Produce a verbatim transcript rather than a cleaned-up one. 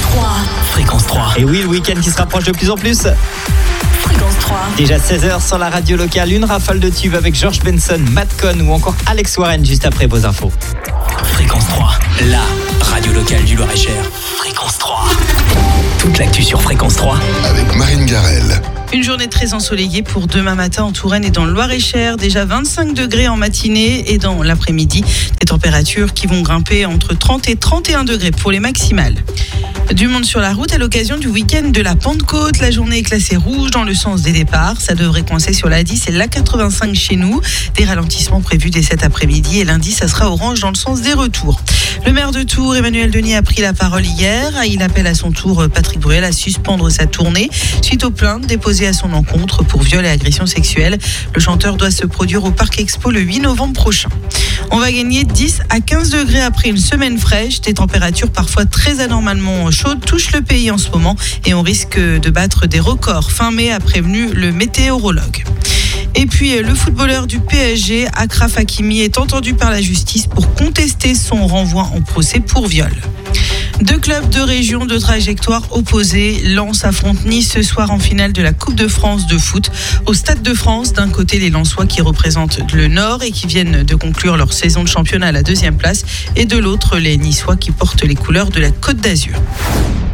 trois. Fréquence trois. Et oui, le week-end qui se rapproche de plus en plus. Fréquence trois. Déjà seize heures sur la radio locale, une rafale de tubes avec George Benson, Matt Cohn ou encore Alex Warren juste après vos infos. Fréquence trois, la radio locale du Loir-et-Cher. Fréquence trois. Toute l'actu sur Fréquence trois. Avec Marine Garrel. Une journée très ensoleillée pour demain matin en Touraine et dans le Loir-et-Cher. Déjà vingt-cinq degrés en matinée et dans l'après-midi, des températures qui vont grimper entre trente et trente et un degrés pour les maximales. Du monde sur la route à l'occasion du week-end de la Pentecôte. La journée est classée rouge dans le sens des départs. Ça devrait coincer sur l'A dix et l'A quatre-vingt-cinq chez nous. Des ralentissements prévus dès cet après-midi et lundi, ça sera orange dans le sens des retours. Le maire de Tours, Emmanuel Denis, a pris la parole hier. Il appelle à son tour Patrick Bruel à suspendre sa tournée suite aux plaintes déposées à son encontre pour viol et agression sexuelle. Le chanteur doit se produire au Parc Expo le huit novembre prochain. On va gagner dix à quinze degrés après une semaine fraîche. Des températures parfois très anormalement chaudes touchent le pays en ce moment et on risque de battre des records. Fin mai a prévenu le météorologue. Et puis le footballeur du P S G, Achraf Hakimi, est entendu par la justice pour contester son renvoi en procès pour viol. Deux clubs de région de trajectoire opposées. Lens affronte Nice ce soir en finale de la Coupe de France de foot au Stade de France. D'un côté, les Lensois qui représentent le Nord et qui viennent de conclure leur saison de championnat à la deuxième place. Et de l'autre, les Niçois qui portent les couleurs de la Côte d'Azur.